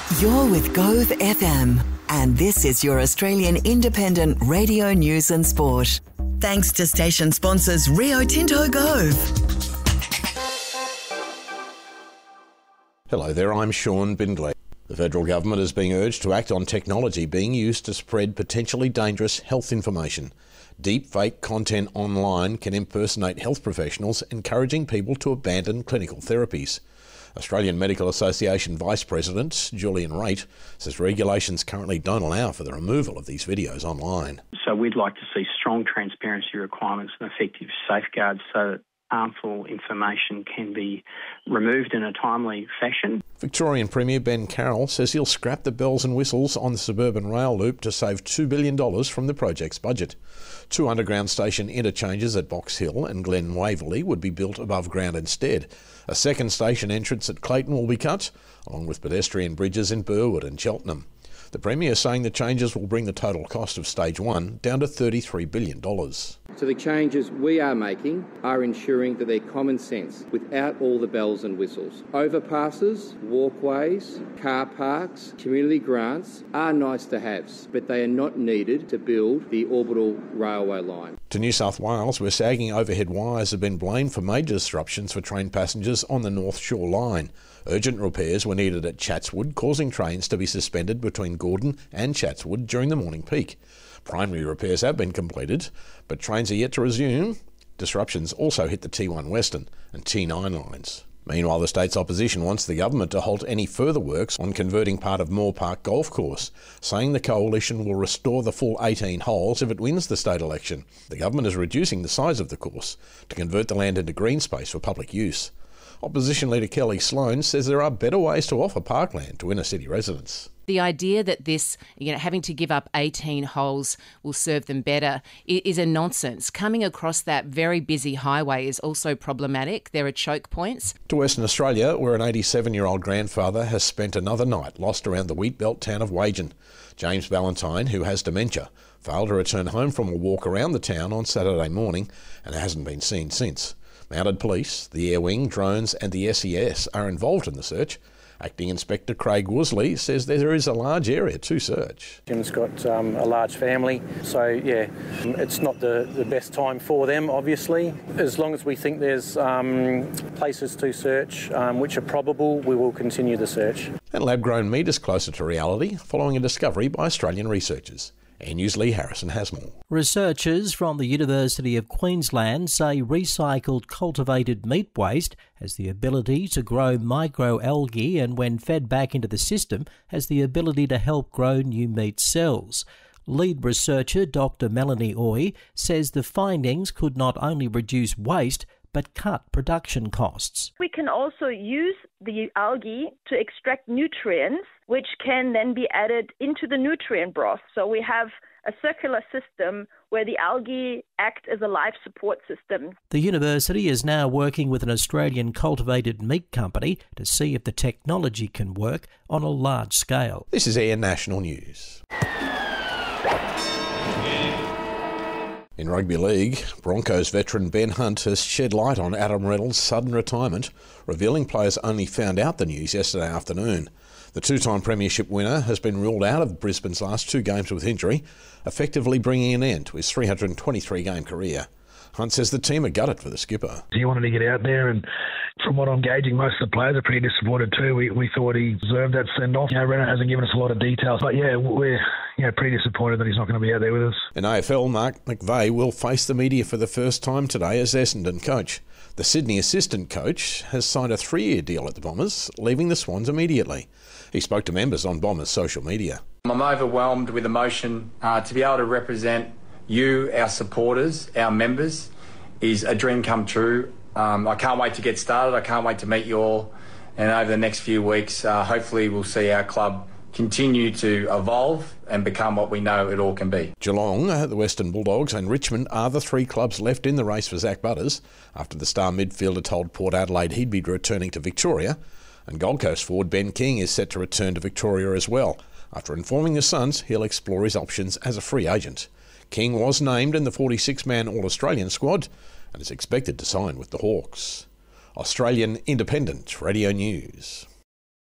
You're with Gove FM, and this is your Australian independent radio news and sport. Thanks to station sponsors Rio Tinto Gove. Hello there, I'm Sean Bindley. The federal government is being urged to act on technology being used to spread potentially dangerous health information. Deepfake content online can impersonate health professionals, encouraging people to abandon clinical therapies. Australian Medical Association Vice President Julian Raitt says regulations currently don't allow for the removal of these videos online. So we'd like to see strong transparency requirements and effective safeguards so that harmful information can be removed in a timely fashion. Victorian Premier Ben Carroll says he'll scrap the bells and whistles on the suburban rail loop to save $2 billion from the project's budget. 2 underground station interchanges at Box Hill and Glen Waverley would be built above ground instead. A second station entrance at Clayton will be cut, along with pedestrian bridges in Burwood and Cheltenham. The Premier saying the changes will bring the total cost of Stage 1 down to $33 billion. So the changes we are making are ensuring that they're common sense without all the bells and whistles. Overpasses, walkways, car parks, community grants are nice to haves, but they are not needed to build the orbital railway line. To New South Wales, where sagging overhead wires have been blamed for major disruptions for train passengers on the North Shore line. Urgent repairs were needed at Chatswood, causing trains to be suspended between Gordon and Chatswood during the morning peak. Primary repairs have been completed, but trains are yet to resume. Disruptions also hit the T1 Western and T9 lines. Meanwhile, the state's opposition wants the government to halt any further works on converting part of Moore Park Golf Course, saying the coalition will restore the full 18 holes if it wins the state election. The government is reducing the size of the course to convert the land into green space for public use. Opposition leader Kelly Sloan says there are better ways to offer parkland to inner city residents. The idea that this, having to give up 18 holes will serve them better is a nonsense. Coming across that very busy highway is also problematic. There are choke points. To Western Australia, where an 87-year-old grandfather has spent another night lost around the wheat belt town of Wagen. James Valentine, who has dementia, failed to return home from a walk around the town on Saturday morning and hasn't been seen since. Mounted police, the Air Wing, drones and the SES are involved in the search. Acting Inspector Craig Worsley says there is a large area to search. Jim's got a large family, so it's not the best time for them, obviously. As long as we think there's places to search which are probable, we will continue the search. And lab-grown meat is closer to reality following a discovery by Australian researchers. News Lee Harrison has more. Researchers from the University of Queensland say recycled cultivated meat waste has the ability to grow microalgae and when fed back into the system has the ability to help grow new meat cells. Lead researcher Dr. Melanie Oy says the findings could not only reduce waste but cut production costs. We can also use the algae to extract nutrients, which can then be added into the nutrient broth. So we have a circular system where the algae act as a life support system. The university is now working with an Australian cultivated meat company to see if the technology can work on a large scale. This is Air National News. In rugby league, Broncos veteran Ben Hunt has shed light on Adam Reynolds' sudden retirement, revealing players only found out the news yesterday afternoon. The two-time premiership winner has been ruled out of Brisbane's last 2 games with injury, effectively bringing an end to his 323-game career. Hunt says the team are gutted for the skipper. He wanted to get out there, and from what I'm gauging, most of the players are pretty disappointed too. We thought he deserved that send-off. Reynolds hasn't given us a lot of details, but we're pretty disappointed that he's not going to be out there with us. In AFL, Mark McVeigh will face the media for the first time today as Essendon coach. The Sydney assistant coach has signed a 3-year deal at the Bombers, leaving the Swans immediately. He spoke to members on Bombers' social media. I'm overwhelmed with emotion. To be able to represent you, our supporters, our members, is a dream come true. I can't wait to get started. I can't wait to meet you all. And over the next few weeks, hopefully we'll see our club continue to evolve and become what we know it all can be. Geelong, the Western Bulldogs and Richmond are the 3 clubs left in the race for Zach Butters after the star midfielder told Port Adelaide he'd be returning to Victoria. And Gold Coast forward Ben King is set to return to Victoria as well. After informing the Suns, he'll explore his options as a free agent. King was named in the 46-man All-Australian squad and is expected to sign with the Hawks. Australian Independent Radio News.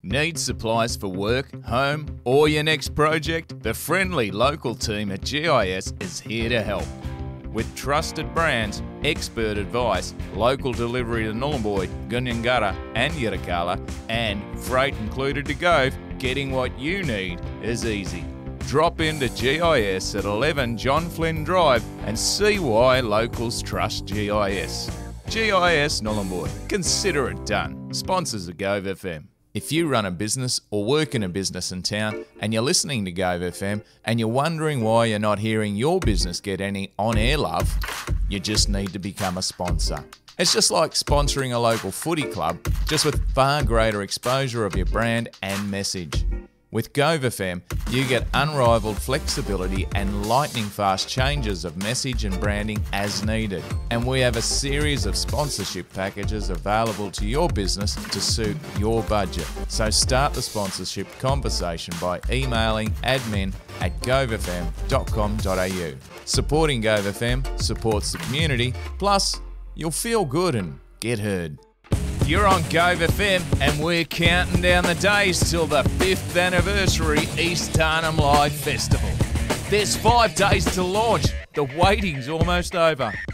Need supplies for work, home, or your next project? The friendly local team at GIS is here to help. With trusted brands, expert advice, local delivery to Nhulunbuy, Gunyangara and Yirrkala, and freight included to Gove, getting what you need is easy. Drop into GIS at 11 John Flynn Drive and see why locals trust GIS. GIS Nhulunbuy. Consider it done. Sponsors of Gove FM. If you run a business or work in a business in town and you're listening to Gove FM and you're wondering why you're not hearing your business get any on-air love, you just need to become a sponsor. It's just like sponsoring a local footy club, just with far greater exposure of your brand and message. With Gove FM, you get unrivaled flexibility and lightning-fast changes of message and branding as needed. And we have a series of sponsorship packages available to your business to suit your budget. So start the sponsorship conversation by emailing admin@govefm.com.au. Supporting Gove FM supports the community, plus you'll feel good and get heard. You're on Gove FM and we're counting down the days till the 5th anniversary East Tarnum Live Festival. There's 5 days to launch. The waiting's almost over.